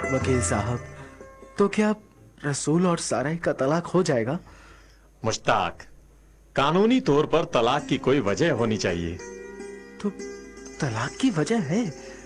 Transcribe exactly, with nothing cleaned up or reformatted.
वकील साहब, तो क्या रसूल और सारा का तलाक हो जाएगा? मुश्ताक, कानूनी तौर पर तलाक की कोई वजह होनी चाहिए। तो तलाक की वजह है,